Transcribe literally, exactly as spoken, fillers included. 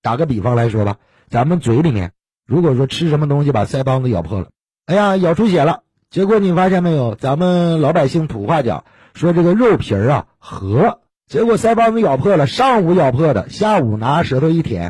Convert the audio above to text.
打个比方来说吧，咱们嘴里面如果说吃什么东西把腮帮子咬破了，哎呀，咬出血了，结果你发现没有，咱们老百姓土话讲说这个肉皮儿啊合，结果腮帮子咬破了，上午咬破的，下午拿舌头一舔，